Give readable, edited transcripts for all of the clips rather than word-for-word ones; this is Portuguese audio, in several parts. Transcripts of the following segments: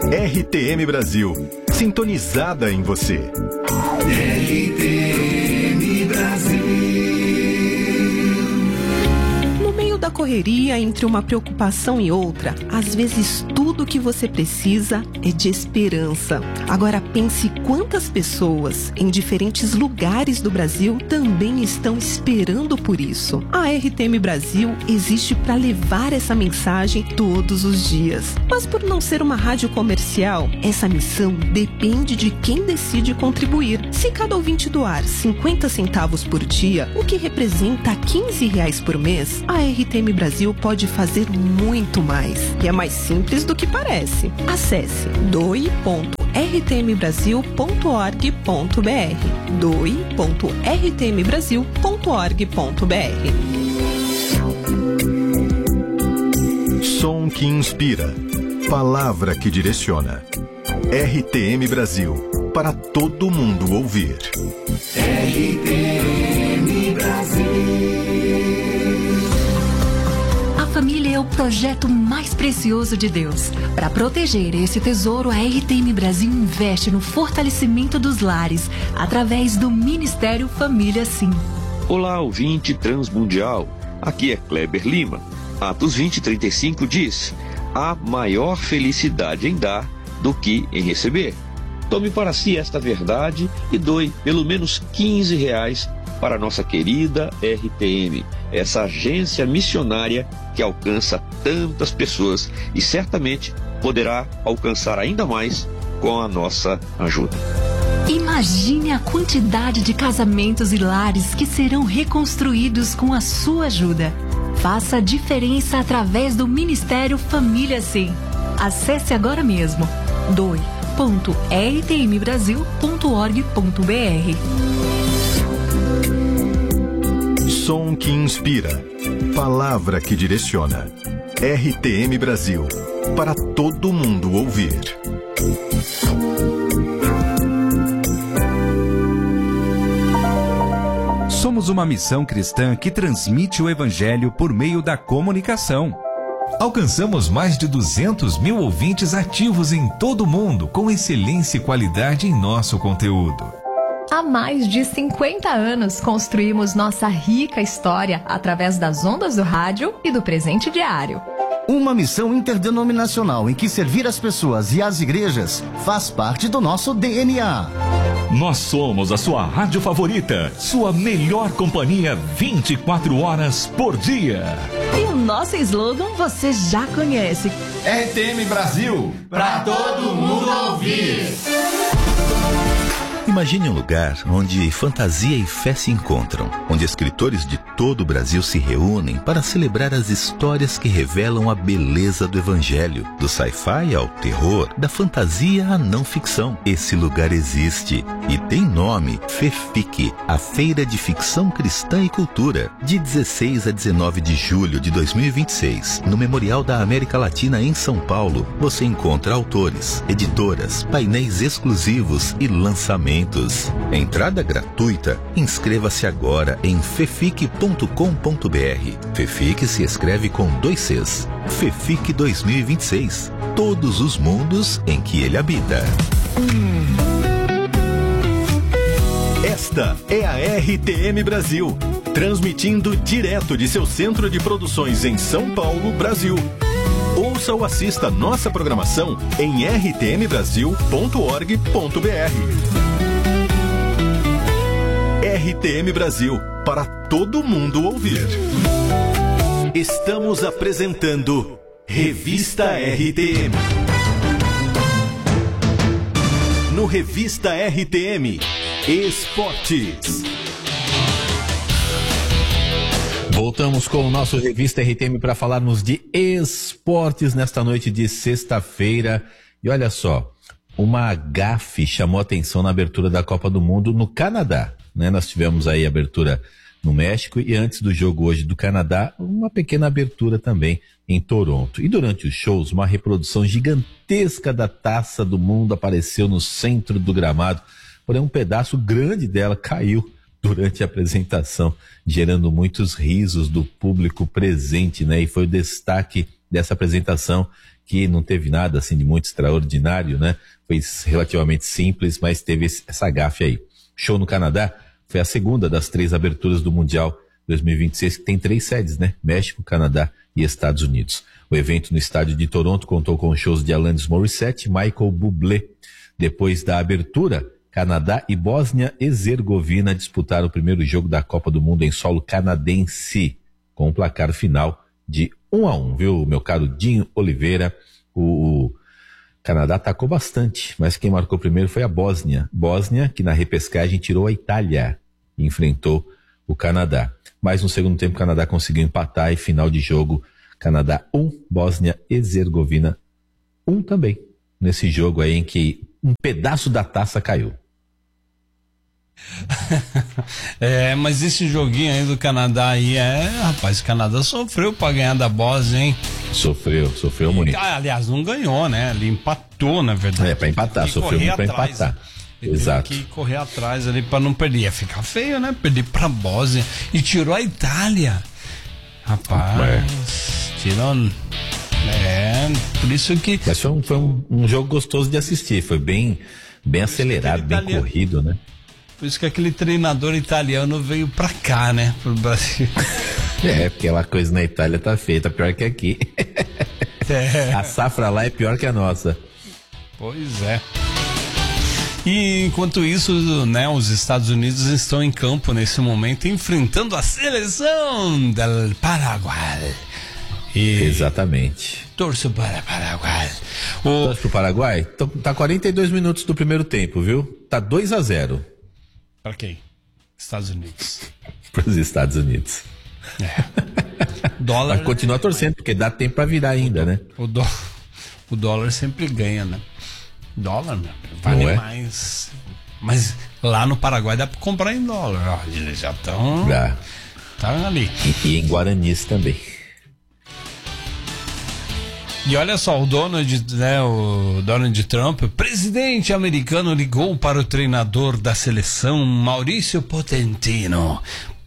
RTM Brasil, sintonizada em você. RTM Brasil. No meio da correria, entre uma preocupação e outra, às vezes tudo que você precisa é de esperança. Agora pense quantas pessoas em diferentes lugares do Brasil também estão esperando por isso. A RTM Brasil existe para levar essa mensagem todos os dias. Mas por não ser uma rádio comercial, essa missão depende de quem decide contribuir. Se cada ouvinte doar 50 centavos por dia, o que representa R$15 por mês, a RTM Brasil pode fazer muito mais. E é mais simples do que parece. Acesse doe.rtmbrasil.org.br doe.rtmbrasil.org.br. Som que inspira, palavra que direciona. RTM Brasil, para todo mundo ouvir. RTM Brasil. A família é o projeto mais precioso de Deus. Para proteger esse tesouro, a RTM Brasil investe no fortalecimento dos lares, através do Ministério Família Sim. Olá, ouvinte transmundial. Aqui é Kleber Lima. Atos 20:35 diz: há maior felicidade em dar do que em receber. Tome para si esta verdade e doe pelo menos R$15 para a nossa querida RTM, essa agência missionária que alcança tantas pessoas e certamente poderá alcançar ainda mais com a nossa ajuda. Imagine a quantidade de casamentos e lares que serão reconstruídos com a sua ajuda. Faça a diferença através do Ministério Família Sim. Acesse agora mesmo doe.rtmbrasil.org.br. Som que inspira, palavra que direciona. RTM Brasil, para todo mundo ouvir. Somos uma missão cristã que transmite o Evangelho por meio da comunicação. Alcançamos mais de 200 mil ouvintes ativos em todo o mundo, com excelência e qualidade em nosso conteúdo. Há mais de 50 anos construímos nossa rica história através das ondas do rádio e do presente diário. Uma missão interdenominacional em que servir as pessoas e as igrejas faz parte do nosso DNA. Nós somos a sua rádio favorita, sua melhor companhia 24 horas por dia. E o nosso slogan você já conhece. RTM Brasil, pra todo mundo ouvir. Imagine um lugar onde fantasia e fé se encontram, onde escritores de todo o Brasil se reúnem para celebrar as histórias que revelam a beleza do Evangelho, do sci-fi ao terror, da fantasia à não ficção. Esse lugar existe e tem nome: FEFIC, a Feira de Ficção Cristã e Cultura, de 16 a 19 de julho de 2026, no Memorial da América Latina em São Paulo. Você encontra autores, editoras, painéis exclusivos e lançamentos. Entrada gratuita. Inscreva-se agora em fefic.com.br. FEFIC se escreve com 2 Cs. FEFIC 2026. Todos os mundos em que ele habita. Esta é a RTM Brasil, transmitindo direto de seu centro de produções em São Paulo, Brasil. Ouça ou assista nossa programação em rtmbrasil.org.br. RTM Brasil, para todo mundo ouvir. Estamos apresentando Revista RTM. No Revista RTM, Esportes. Voltamos com o nosso Revista RTM para falarmos de esportes nesta noite de sexta-feira. E olha só, uma gafe chamou atenção na abertura da Copa do Mundo no Canadá. Nós tivemos aí a abertura no México e antes do jogo hoje do Canadá, uma pequena abertura também em Toronto. E durante os shows, uma reprodução gigantesca da Taça do Mundo apareceu no centro do gramado, porém um pedaço grande dela caiu durante a apresentação, gerando muitos risos do público presente, E foi o destaque dessa apresentação aqui, não teve nada assim de muito extraordinário, né? Foi relativamente simples, mas teve essa gafe aí. Show no Canadá foi a segunda das 3 aberturas do Mundial 2026, que tem 3 sedes, né? México, Canadá e Estados Unidos. O evento no estádio de Toronto contou com shows de Alanis Morissette e Michael Bublé. Depois da abertura, Canadá e Bósnia-Herzegovina disputaram o primeiro jogo da Copa do Mundo em solo canadense, com um placar final de 1-1, viu, meu caro Dinho Oliveira? O Canadá atacou bastante, mas quem marcou primeiro foi a Bósnia. Bósnia, que na repescagem tirou a Itália e enfrentou o Canadá. Mas no segundo tempo o Canadá conseguiu empatar e final de jogo, Canadá 1, Bósnia-Herzegovina 1 também. Nesse jogo aí em que um pedaço da taça caiu. Mas esse joguinho aí do Canadá aí rapaz, o Canadá sofreu pra ganhar da Bósnia, hein? Sofreu muito. Aliás, não ganhou, né? Ele empatou, na verdade. Pra empatar, sofreu muito pra empatar. Exato. Teve que correr atrás ali pra não perder. Ia ficar feio, né? Perder pra Bósnia. E tirou a Itália. Rapaz, tirou... por isso que... Mas foi um jogo gostoso de assistir, foi bem acelerado, bem corrido, né? Por isso que aquele treinador italiano veio pra cá, né? Pro Brasil. Porque aquela coisa na Itália tá feita, pior que aqui. A safra lá é pior que a nossa. Pois é. E enquanto isso, né, os Estados Unidos estão em campo nesse momento, enfrentando a seleção do Paraguai. Exatamente. Torço para o Paraguai. Torço pro Paraguai? Tá 42 minutos do primeiro tempo, viu? Tá 2-0. Pra quem? Estados Unidos. Pros Estados Unidos. Dólar. Mas continua torcendo, porque dá tempo pra virar ainda, né? O dólar sempre ganha, né? Dólar, né? Vale mais. Mas lá no Paraguai dá pra comprar em dólar. Eles já estão. Tá ali. E em guaranis também. E olha só, o Donald Trump, presidente americano, ligou para o treinador da seleção, Maurício Pochettino.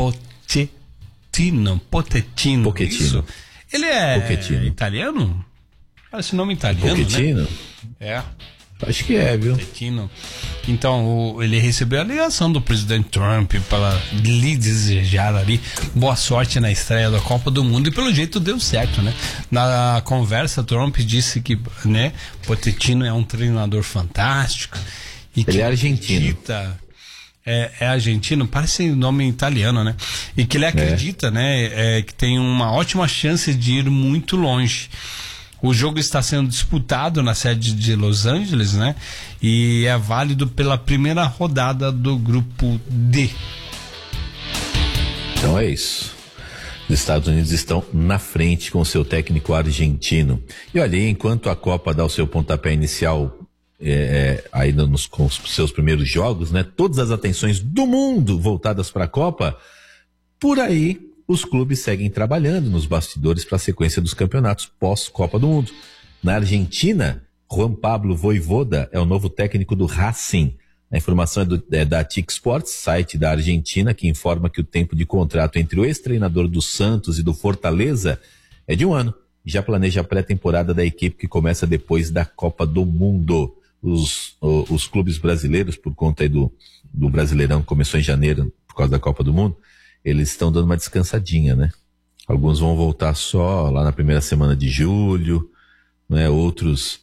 Pochettino. Isso. Ele é italiano? Parece nome italiano, Pochettino? Né? Acho que é, viu? Pochettino. Então, ele recebeu a ligação do presidente Trump para lhe desejar ali boa sorte na estreia da Copa do Mundo, e pelo jeito deu certo, né? Na conversa, Trump disse que, né, Pochettino é um treinador fantástico. E ele é argentino. É argentino, parece nome italiano, né? E que ele acredita, né, que tem uma ótima chance de ir muito longe. O jogo está sendo disputado na sede de Los Angeles, né? E é válido pela primeira rodada do grupo D. Então é isso. Os Estados Unidos estão na frente com o seu técnico argentino. E olha, enquanto a Copa dá o seu pontapé inicial ainda com os seus primeiros jogos, né? Todas as atenções do mundo voltadas para a Copa, por aí os clubes seguem trabalhando nos bastidores para a sequência dos campeonatos pós-Copa do Mundo. Na Argentina, Juan Pablo Voivoda é o novo técnico do Racing. A informação é da TIC Sports, site da Argentina, que informa que o tempo de contrato entre o ex-treinador do Santos e do Fortaleza é de 1 ano. E já planeja a pré-temporada da equipe, que começa depois da Copa do Mundo. Os clubes brasileiros, por conta aí do Brasileirão, que começou em janeiro por causa da Copa do Mundo, eles estão dando uma descansadinha, né? Alguns vão voltar só lá na primeira semana de julho, né? Outros,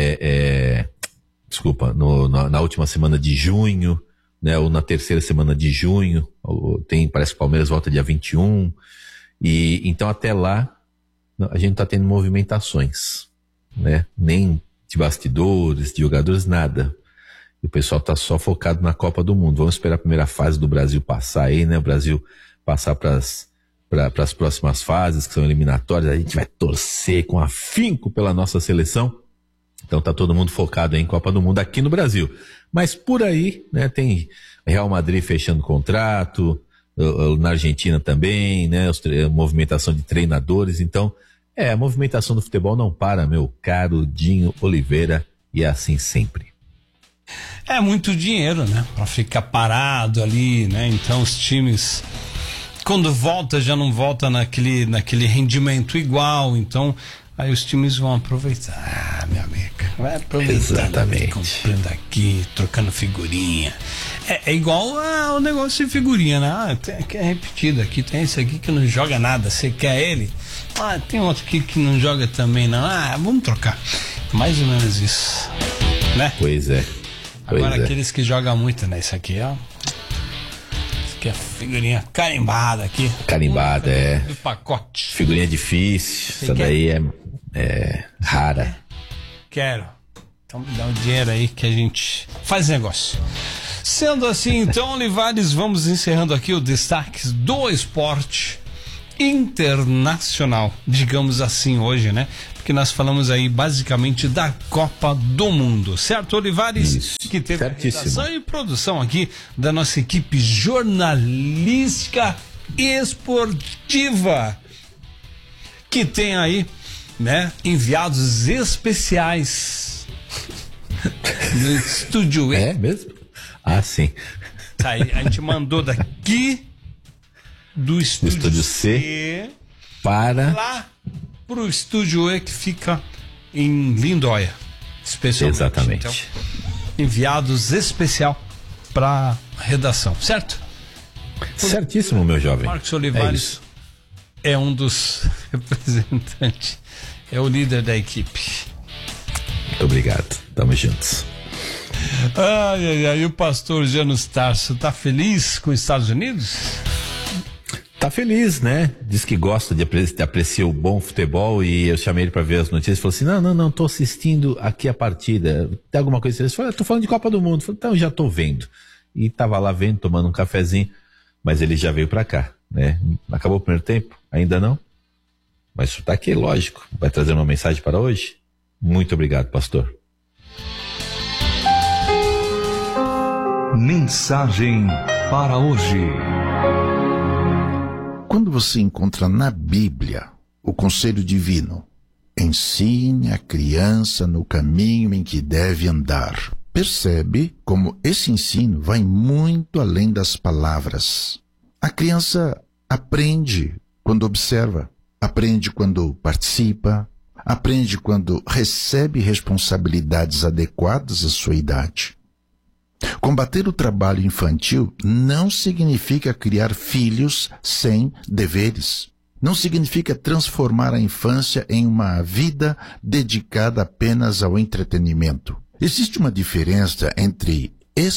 na última semana de junho, né? Ou na terceira semana de junho. Parece que o Palmeiras volta dia 21. E então até lá a gente não tá tendo movimentações, né? Nem de bastidores, de jogadores, nada. E o pessoal tá só focado na Copa do Mundo. Vamos esperar a primeira fase do Brasil passar aí, né? O Brasil passar para as próximas fases, que são eliminatórias. A gente vai torcer com afinco pela nossa seleção. Então tá todo mundo focado em Copa do Mundo aqui no Brasil. Mas por aí, né? Tem Real Madrid fechando contrato, na Argentina também, né? Movimentação de treinadores. Então, a movimentação do futebol não para, meu caro Dinho Oliveira, e é assim sempre. É muito dinheiro, né? Pra ficar parado ali, né? Então os times, quando volta, já não volta naquele rendimento igual. Então Aí os times vão aproveitar, minha amiga. Vai aproveitar. Exatamente. Comprando aqui, trocando figurinha. É igual ao negócio de figurinha, né? Tem aqui é repetido aqui, tem esse aqui que não joga nada. Você quer ele? Tem outro aqui que não joga também, não. Vamos trocar. Mais ou menos isso, né? Pois é. Agora aqueles que jogam muito, né? Isso aqui, ó. Isso aqui é figurinha carimbada aqui. Carimbada, do pacote. Figurinha difícil. Essa daí é rara. Quero. Então me dá um dinheiro aí que a gente faz negócio. Sendo assim, então, Olivares, vamos encerrando aqui o destaque do esporte internacional, digamos assim, hoje, né? Porque nós falamos aí basicamente da Copa do Mundo, certo, Olivares? Isso, que teve a redação e produção aqui da nossa equipe jornalística esportiva, que tem aí, né, enviados especiais no Estúdio E. É mesmo? Sim. Aí, a gente mandou daqui do Estúdio C para lá pro Estúdio E, que fica em Lindóia, especialmente. Exatamente. Então, enviados especial para redação, certo? Certíssimo, meu jovem. Marcos Olivares é um dos representantes, é o líder da equipe. Muito obrigado, tamo juntos. E o pastor Janus Tarso tá feliz com os Estados Unidos? Tá feliz, né? Diz que gosta de apreciar o bom futebol, e eu chamei ele pra ver as notícias e falou assim, não, tô assistindo aqui a partida, tem alguma coisa? Ele falou, tô falando de Copa do Mundo. Eu falei, então já tô vendo. E tava lá vendo, tomando um cafezinho, mas ele já veio pra cá, né? Acabou o primeiro tempo? Ainda não? Mas tá aqui, lógico. Vai trazer uma mensagem para hoje? Muito obrigado, pastor. Mensagem para hoje. Quando você encontra na Bíblia o conselho divino, ensine a criança no caminho em que deve andar, percebe como esse ensino vai muito além das palavras. A criança aprende quando observa, aprende quando participa, aprende quando recebe responsabilidades adequadas à sua idade. Combater o trabalho infantil não significa criar filhos sem deveres. Não significa transformar a infância em uma vida dedicada apenas ao entretenimento. Existe uma diferença entre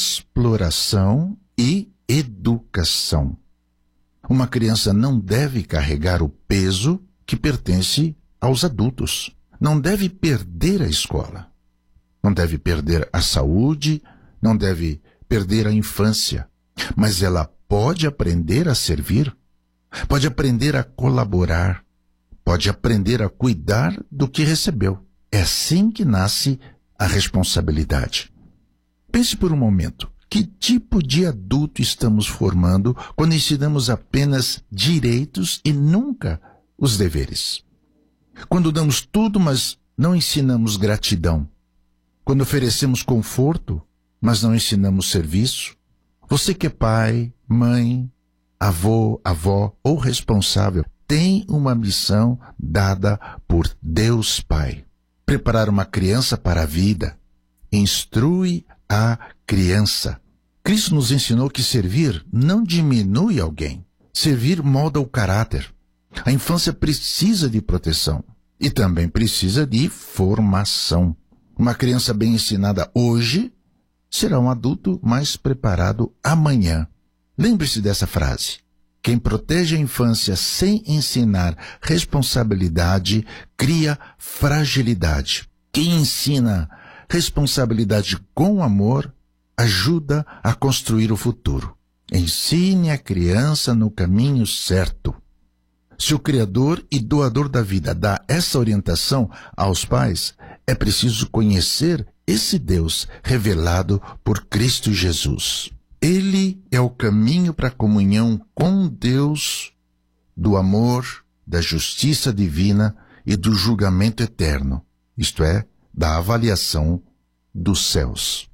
exploração e educação. Uma criança não deve carregar o peso que pertence aos adultos. Não deve perder a escola. Não deve perder a saúde, não deve perder a infância, mas ela pode aprender a servir, pode aprender a colaborar, pode aprender a cuidar do que recebeu. É assim que nasce a responsabilidade. Pense por um momento, que tipo de adulto estamos formando quando ensinamos apenas direitos e nunca os deveres? Quando damos tudo, mas não ensinamos gratidão? Quando oferecemos conforto, mas não ensinamos serviço? Você que é pai, mãe, avô, avó ou responsável, tem uma missão dada por Deus Pai. Preparar uma criança para a vida. Instrui a criança. Cristo nos ensinou que servir não diminui alguém. Servir molda o caráter. A infância precisa de proteção e também precisa de formação. Uma criança bem ensinada hoje será um adulto mais preparado amanhã. Lembre-se dessa frase. Quem protege a infância sem ensinar responsabilidade, cria fragilidade. Quem ensina responsabilidade com amor, ajuda a construir o futuro. Ensine a criança no caminho certo. Se o Criador e doador da vida dá essa orientação aos pais, é preciso conhecer esse Deus revelado por Cristo Jesus. Ele é o caminho para a comunhão com Deus, do amor, da justiça divina e do julgamento eterno, isto é, da avaliação dos céus.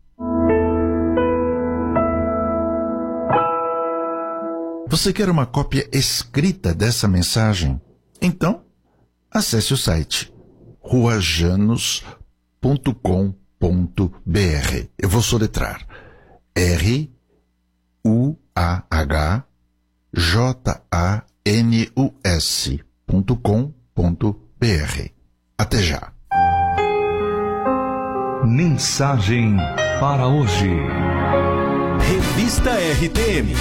Você quer uma cópia escrita dessa mensagem? Então, acesse o site ruajanos.com.br. Eu vou soletrar. ruajanus.com.br. Até já. Mensagem para hoje. Revista RTM.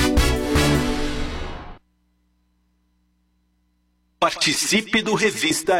Participe do Revista